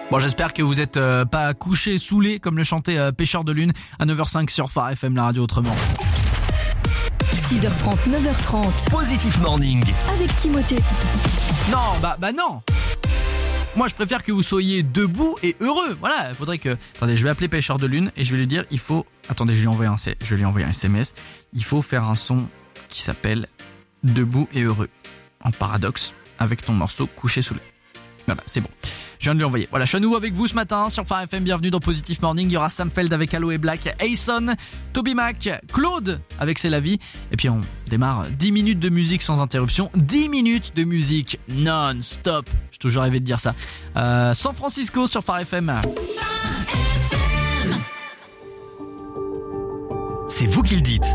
Bon, j'espère que vous êtes pas couchés, saoulés, comme le chantait Pêcheur de Lune, à 9h05 sur Phare FM, la radio autrement. 6h30, 9h30. Positif Morning. Avec Timothée. Non, bah non. Moi, je préfère que vous soyez debout et heureux. Voilà, il faudrait que... Attendez, je vais appeler Pêcheur de Lune et je vais lui dire, il faut... Attendez, je vais lui envoyer un SMS. Il faut faire un son qui s'appelle Debout et heureux. En paradoxe, avec ton morceau couché sous le... Voilà, c'est bon. Je viens de lui envoyer. Voilà, je suis à nouveau avec vous ce matin sur Phare FM. Bienvenue dans Positive Morning. Il y aura Sam Feld avec Aloe Black, Ayson, Toby Mac, Claude avec C'est la vie. Et puis on démarre 10 minutes de musique sans interruption. 10 minutes de musique non-stop. J'ai toujours rêvé de dire ça. San Francisco sur Phare FM. C'est vous qui le dites.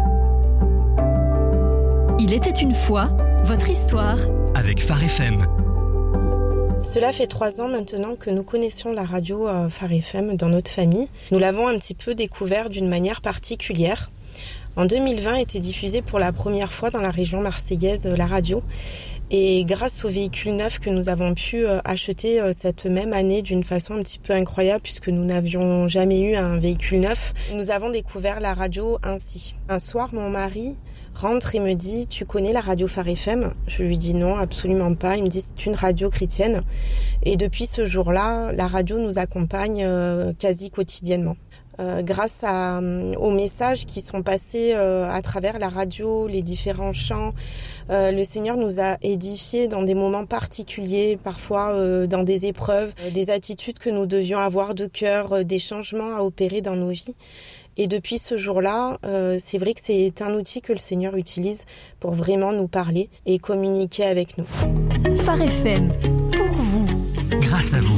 Il était une fois, votre histoire. Avec Phare FM. Cela fait 3 ans maintenant que nous connaissions la radio Phare FM dans notre famille. Nous l'avons un petit peu découvert d'une manière particulière. En 2020 était diffusée pour la première fois dans la région marseillaise la radio. Et grâce au véhicule neuf que nous avons pu acheter cette même année d'une façon un petit peu incroyable puisque nous n'avions jamais eu un véhicule neuf, nous avons découvert la radio ainsi. Un soir, mon mari rentre et me dit « Tu connais la radio Phare FM ?» Je lui dis « Non, absolument pas ». Il me dit « C'est une radio chrétienne ». Et depuis ce jour-là, la radio nous accompagne quasi quotidiennement. Grâce aux messages qui sont passés à travers la radio, les différents chants, le Seigneur nous a édifiés dans des moments particuliers, parfois dans des épreuves, des attitudes que nous devions avoir de cœur, des changements à opérer dans nos vies. Et depuis ce jour-là, c'est vrai que c'est un outil que le Seigneur utilise pour vraiment nous parler et communiquer avec nous. Phare FM, pour vous. Grâce à vous.